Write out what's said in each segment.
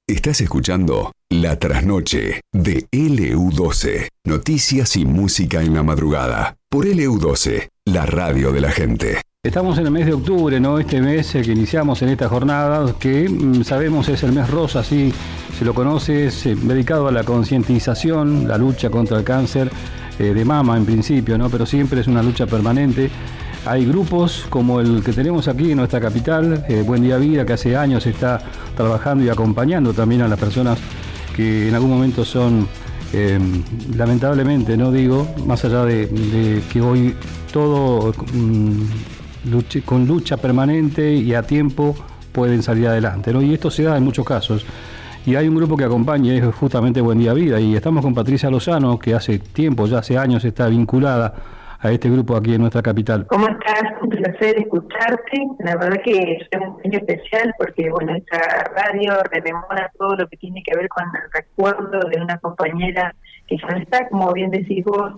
Estás escuchando La Trasnoche de LU12. Noticias y música en la madrugada. Por LU12, la radio de la gente. Estamos en el mes de octubre, ¿no? Este mes que iniciamos en esta jornada, que sabemos es el mes rosa, así se lo conoce, es dedicado a la concientización, la lucha contra el cáncer de mama en principio, ¿no? Pero siempre es una lucha permanente. Hay grupos como el que tenemos aquí en nuestra capital, Buen Día Vida, que hace años está trabajando y acompañando también a las personas que en algún momento son, lamentablemente, no digo, más allá de que hoy todo con lucha permanente y a tiempo pueden salir adelante, ¿no? Y esto se da en muchos casos. Y hay un grupo que acompaña, es justamente Buen Día Vida, y estamos con Patricia Lozano, que hace tiempo, ya hace años, está vinculada a este grupo aquí en nuestra capital. ¿Cómo estás? Un placer escucharte. La verdad que es un año especial porque, bueno, esta radio rememora todo lo que tiene que ver con el recuerdo de una compañera que ya no está, como bien decís vos,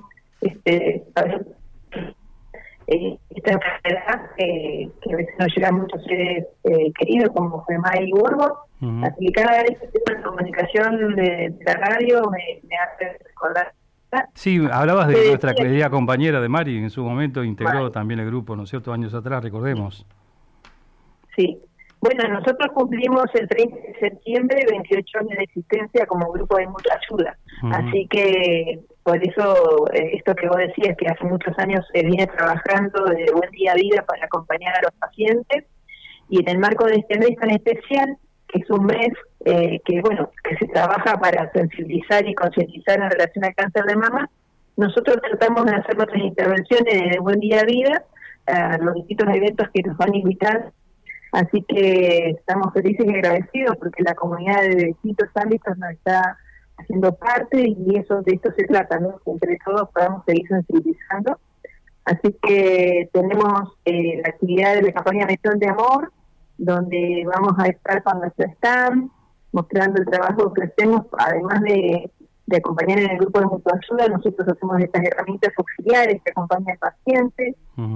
esta enfermedad que a veces nos llega a muchos seres queridos, como fue Mari Burgos. Uh-huh. Así que cada vez que tengo la comunicación de la radio me hace recordar. Sí, hablabas de nuestra querida compañera de Mari, en su momento integró también el grupo, ¿no es cierto?, años atrás, recordemos. Sí, bueno, nosotros cumplimos el 30 de septiembre 28 años de existencia como grupo de mutua ayuda, así que por eso esto que vos decías, que hace muchos años se viene trabajando de Buen Día Vida para acompañar a los pacientes, y en el marco de este mes tan especial, que es un mes que se trabaja para sensibilizar y concientizar en relación al cáncer de mama, nosotros tratamos de hacer nuestras intervenciones de Buen Día Vida a los distintos eventos que nos van a invitar, así que estamos felices y agradecidos porque la comunidad de distintos ámbitos nos está haciendo parte, y de esto se trata, ¿no? Que entre todos podamos seguir sensibilizando. Así que tenemos la actividad de la campaña Mechón de Amor, donde vamos a estar con nuestro stand, mostrando el trabajo que hacemos, además de acompañar en el grupo de mutua ayuda. Nosotros hacemos estas herramientas auxiliares que acompañan al paciente,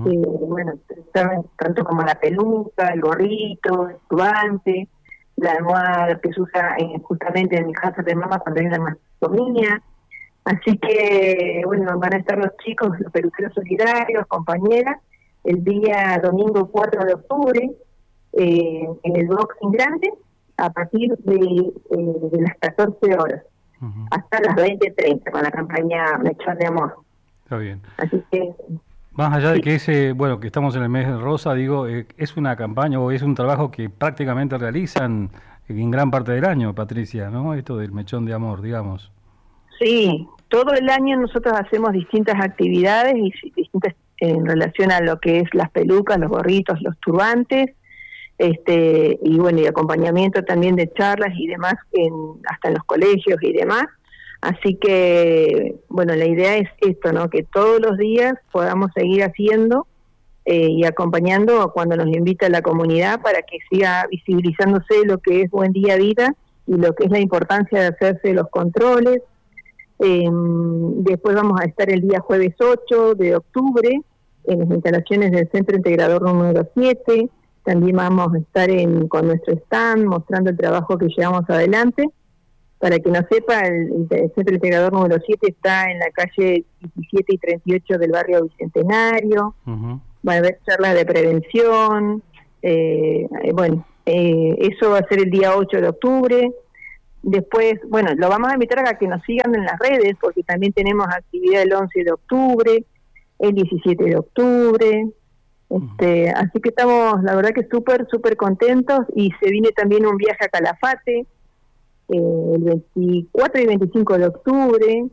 tanto como la peluca, el gorrito, el turbante, la almohada que se usa justamente en el cáncer de mama cuando hay una mastectomía. Así que, van a estar los chicos, los peluqueros solidarios, compañeras, el día domingo 4 de octubre, en el boxing grande, a partir de las 14 horas hasta las 20:30 con la campaña Mechón de Amor. Está bien. Así que más allá de que que estamos en el mes rosa, digo, es una campaña o es un trabajo que prácticamente realizan en gran parte del año, Patricia, ¿no? Esto del Mechón de Amor, digamos. Sí, todo el año nosotros hacemos distintas actividades y distintas en relación a lo que es las pelucas, los gorritos, los turbantes, y acompañamiento también de charlas y demás hasta en los colegios y demás. Así que, la idea es esto, ¿no? Que todos los días podamos seguir haciendo y acompañando cuando nos invita la comunidad para que siga visibilizándose lo que es Buen Día Vida y lo que es la importancia de hacerse los controles. Después vamos a estar el día jueves 8 de octubre en las instalaciones del Centro Integrador número 7. También vamos a estar con nuestro stand mostrando el trabajo que llevamos adelante. Para que no sepa, el Centro Integrador número 7 está en la calle 17 y 38 del barrio Bicentenario. Uh-huh. Va a haber charlas de prevención. Eso va a ser el día 8 de octubre. Después, lo vamos a invitar a que nos sigan en las redes, porque también tenemos actividad el 11 de octubre, el 17 de octubre. Así que estamos, la verdad que súper contentos, y se viene también un viaje a Calafate, el 24 y 25 de octubre,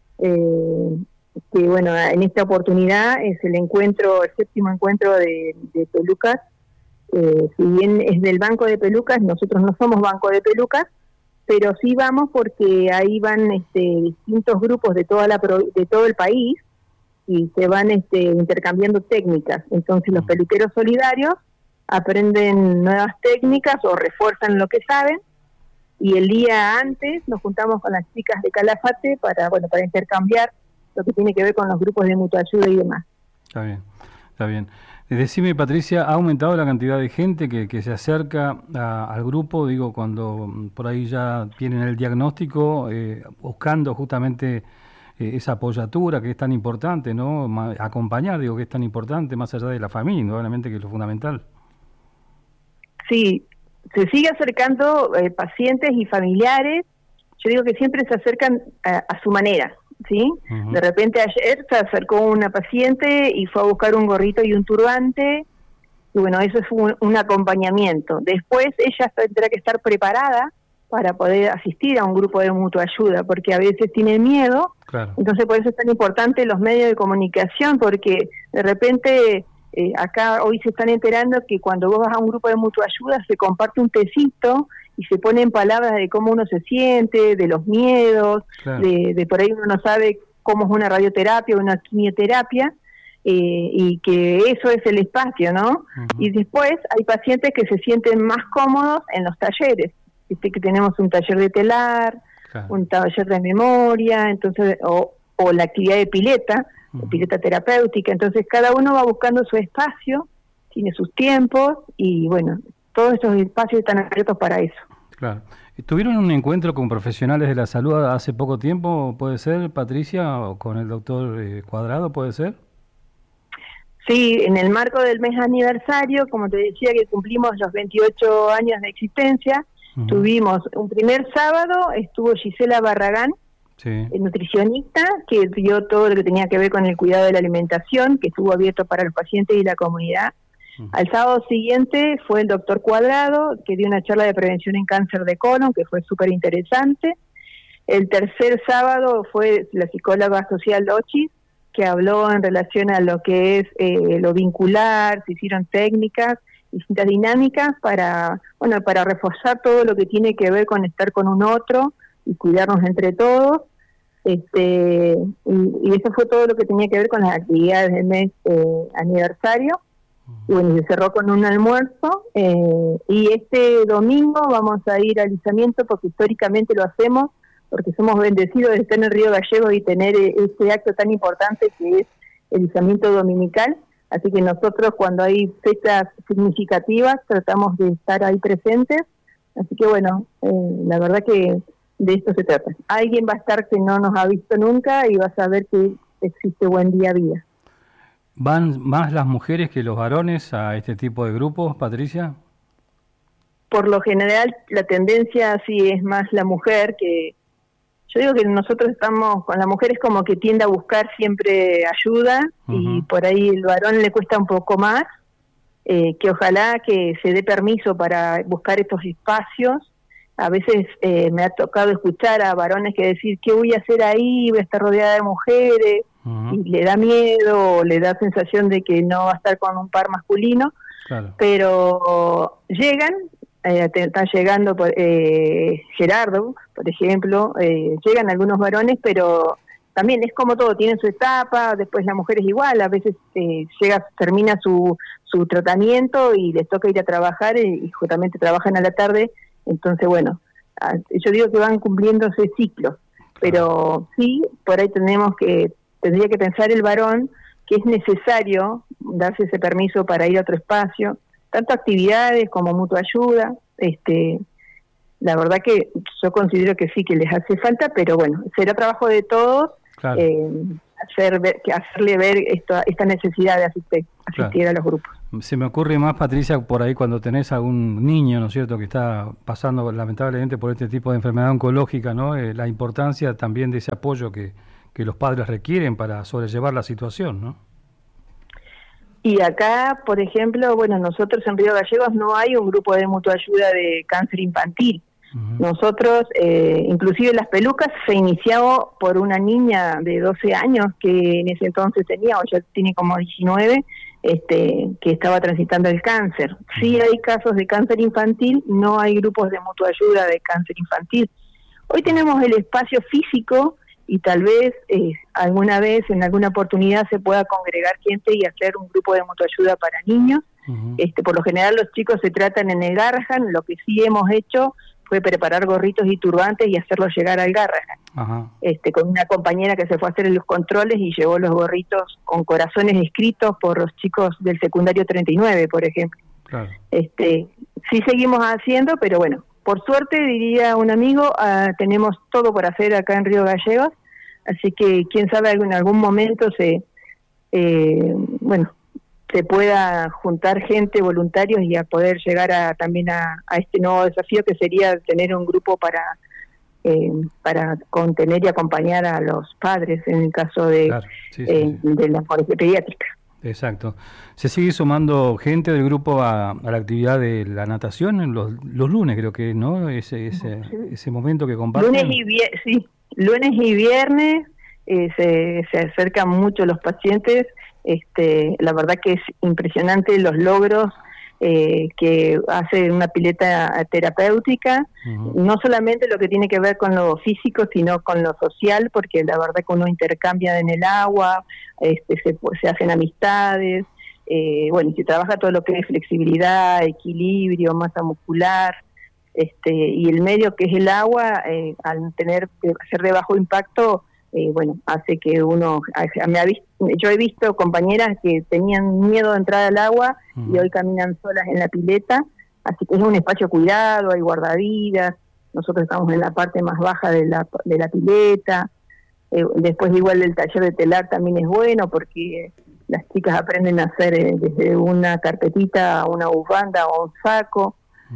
en esta oportunidad es el séptimo encuentro de pelucas. Si bien es del Banco de Pelucas, nosotros no somos Banco de Pelucas, pero sí vamos porque ahí van distintos grupos de todo el país, y se van intercambiando técnicas. Entonces los peluqueros solidarios aprenden nuevas técnicas o refuerzan lo que saben, y el día antes nos juntamos con las chicas de Calafate para intercambiar lo que tiene que ver con los grupos de mutua ayuda y demás. Está bien. Decime, Patricia, ¿ha aumentado la cantidad de gente que se acerca al grupo? Digo, cuando por ahí ya tienen el diagnóstico, buscando justamente esa apoyatura que es tan importante, ¿no? Acompañar, digo, que es tan importante, más allá de la familia, indudablemente, que es lo fundamental. Sí, se sigue acercando pacientes y familiares. Yo digo que siempre se acercan a su manera, ¿sí? Uh-huh. De repente ayer se acercó una paciente y fue a buscar un gorrito y un turbante, y bueno, eso es un acompañamiento. Después ella tendrá que estar preparada para poder asistir a un grupo de mutua ayuda, porque a veces tiene miedo. Claro. Entonces por eso es tan importante los medios de comunicación, porque de repente acá hoy se están enterando que cuando vos vas a un grupo de mutua ayuda se comparte un tecito y se ponen palabras de cómo uno se siente, de los miedos, claro. de por ahí uno no sabe cómo es una radioterapia o una quimioterapia, y que eso es el espacio, ¿no? Uh-huh. Y después hay pacientes que se sienten más cómodos en los talleres. Viste que tenemos un taller de telar, claro. un taller de memoria, entonces o la actividad de pileta, uh-huh. pileta terapéutica. Entonces cada uno va buscando su espacio, tiene sus tiempos y bueno, todos estos espacios están abiertos para eso. Claro. ¿Tuvieron un encuentro con profesionales de la salud hace poco tiempo, puede ser, Patricia, o con el doctor Cuadrado, puede ser? Sí, en el marco del mes aniversario, como te decía que cumplimos los 28 años de existencia, uh-huh. tuvimos un primer sábado, estuvo Gisela Barragán, sí. nutricionista, que dio todo lo que tenía que ver con el cuidado de la alimentación, que estuvo abierto para los pacientes y la comunidad. Uh-huh. Al sábado siguiente fue el doctor Cuadrado, que dio una charla de prevención en cáncer de colon, que fue súper interesante. El tercer sábado fue la psicóloga social Lochis, que habló en relación a lo que es lo vincular, se hicieron técnicas, distintas dinámicas para reforzar todo lo que tiene que ver con estar con un otro y cuidarnos entre todos. Y eso fue todo lo que tenía que ver con las actividades del mes aniversario. Y bueno, se cerró con un almuerzo, y este domingo vamos a ir al izamiento porque históricamente lo hacemos, porque somos bendecidos de estar en el Río Gallegos y tener este acto tan importante que es el izamiento dominical. Así que nosotros cuando hay fechas significativas tratamos de estar ahí presentes. Así que bueno, la verdad que de esto se trata. Alguien va a estar que no nos ha visto nunca y va a saber que existe Buen Día Vida. ¿Van más las mujeres que los varones a este tipo de grupos, Patricia? Por lo general la tendencia sí es más la mujer, que yo digo que nosotros estamos con las mujeres como que tiende a buscar siempre ayuda, uh-huh. y por ahí el varón le cuesta un poco más, que ojalá que se dé permiso para buscar estos espacios. A veces me ha tocado escuchar a varones que decir, ¿qué voy a hacer ahí? Voy a estar rodeada de mujeres, uh-huh. y le da miedo, o le da sensación de que no va a estar con un par masculino, claro. Pero llegan. Está llegando Gerardo, por ejemplo, llegan algunos varones, pero también es como todo, tienen su etapa, después la mujer es igual, a veces termina su tratamiento y les toca ir a trabajar y justamente trabajan a la tarde, entonces bueno, yo digo que van cumpliendo ese ciclo, pero sí, por ahí tendría que pensar el varón que es necesario darse ese permiso para ir a otro espacio, tanto actividades como mutua ayuda. La verdad que yo considero que sí, que les hace falta, pero bueno, será trabajo de todos, claro. Hacerle ver esta necesidad de asistir claro. a los grupos. Se me ocurre más, Patricia, por ahí cuando tenés algún niño, ¿no es cierto?, que está pasando lamentablemente por este tipo de enfermedad oncológica, ¿no? La importancia también de ese apoyo que los padres requieren para sobrellevar la situación, ¿no? Y acá, por ejemplo, bueno, nosotros en Río Gallegos no hay un grupo de mutua ayuda de cáncer infantil. Uh-huh. Nosotros, inclusive Las Pelucas se inició por una niña de 12 años que en ese entonces tenía, o ya tiene como 19, que estaba transitando el cáncer. Uh-huh. Sí hay casos de cáncer infantil, no hay grupos de mutua ayuda de cáncer infantil. Hoy tenemos el espacio físico y tal vez alguna vez, en alguna oportunidad, se pueda congregar gente y hacer un grupo de mutua ayuda para niños. Uh-huh. Por lo general los chicos se tratan en el Garrahan. Lo que sí hemos hecho fue preparar gorritos y turbantes y hacerlos llegar al Garrahan. Ajá. Con una compañera que se fue a hacer los controles y llevó los gorritos con corazones escritos por los chicos del secundario 39, por ejemplo. Claro. Sí seguimos haciendo, pero bueno, por suerte, diría un amigo, tenemos todo por hacer acá en Río Gallegos, así que quién sabe en algún momento se pueda juntar gente, voluntarios, y a poder llegar también a este nuevo desafío que sería tener un grupo para contener y acompañar a los padres en el caso de, claro, sí. de la oncología pediátrica. Exacto. ¿Se sigue sumando gente del grupo a la actividad de la natación en los lunes, creo que, ¿no? Ese momento que comparten. Lunes y viernes se acercan mucho los pacientes. La verdad que es impresionante los logros que hace una pileta terapéutica, no solamente lo que tiene que ver con lo físico, sino con lo social, porque la verdad que uno intercambia en el agua, se hacen amistades, y se trabaja todo lo que es flexibilidad, equilibrio, masa muscular, y el medio que es el agua, al ser de bajo impacto, hace que yo he visto compañeras que tenían miedo de entrar al agua y hoy caminan solas en la pileta, así que es un espacio cuidado, hay guardavidas, nosotros estamos en la parte más baja de la pileta, después igual el taller de telar también es bueno porque las chicas aprenden a hacer desde una carpetita a una bufanda o a un saco,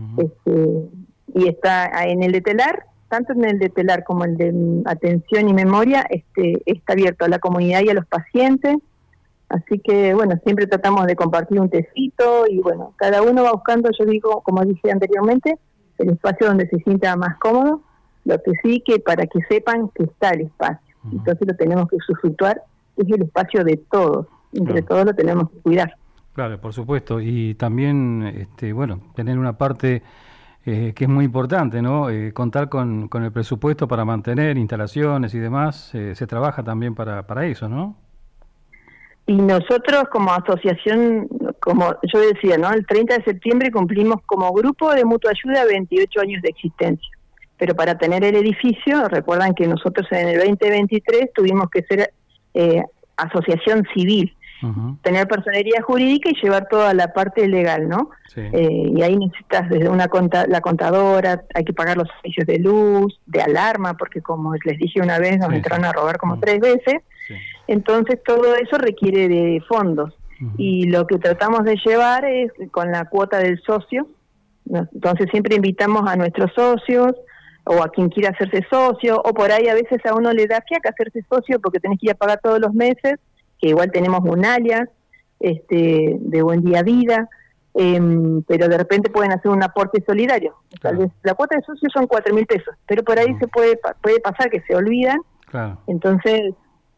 y está en el de telar, tanto en el de telar como el de atención y memoria, está abierto a la comunidad y a los pacientes, así que siempre tratamos de compartir un tecito y cada uno va buscando, yo digo, como dije anteriormente, el espacio donde se sienta más cómodo, lo que sí que para que sepan que está el espacio, entonces lo tenemos que usufructuar, es el espacio de todos, entre todos lo tenemos que cuidar. Claro, por supuesto, y también, tener una parte que es muy importante, ¿no? Contar con el presupuesto para mantener instalaciones y demás, se trabaja también para eso, ¿no? Y nosotros como asociación, como yo decía, ¿no? El 30 de septiembre cumplimos como grupo de mutua ayuda 28 años de existencia. Pero para tener el edificio, recuerdan que nosotros en el 2023 tuvimos que ser asociación civil. Tener personería jurídica y llevar toda la parte legal, ¿no? Sí. Y ahí necesitas desde la contadora, hay que pagar los servicios de luz, de alarma, porque como les dije una vez, nos entraron a robar como 3 veces. Sí. Entonces todo eso requiere de fondos. Y lo que tratamos de llevar es con la cuota del socio. Entonces siempre invitamos a nuestros socios o a quien quiera hacerse socio, o por ahí a veces a uno le da fiaca hacerse socio porque tenés que ir a pagar todos los meses, que igual tenemos un alias de Buen Día Vida, pero de repente pueden hacer un aporte solidario. Tal vez la cuota de socio son 4.000 pesos, pero por ahí se puede pasar que se olvidan. Claro. Entonces,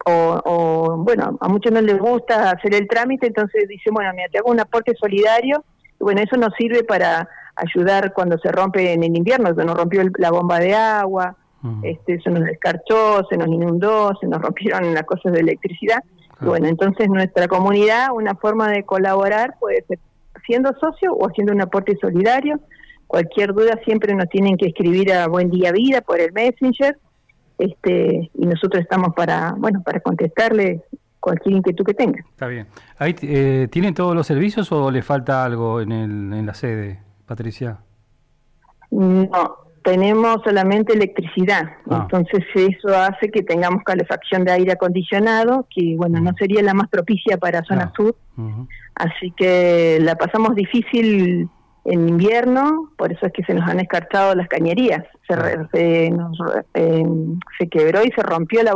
a muchos no les gusta hacer el trámite, entonces dicen, mira, te hago un aporte solidario, y eso nos sirve para ayudar cuando se rompe en el invierno, se nos rompió la bomba de agua, se nos descarchó, se nos inundó, se nos rompieron las cosas de electricidad. Y entonces nuestra comunidad, una forma de colaborar puede ser siendo socio o haciendo un aporte solidario. Cualquier duda siempre nos tienen que escribir a Buen Día Vida por el Messenger, y nosotros estamos para contestarle cualquier inquietud que tengan. Está bien. ¿Ahí tienen todos los servicios o le falta algo en la sede, Patricia? No, tenemos solamente electricidad, entonces eso hace que tengamos calefacción de aire acondicionado, que no sería la más propicia para zona sur, así que la pasamos difícil en invierno, por eso es que se nos han escarchado las cañerías, se quebró y se rompió la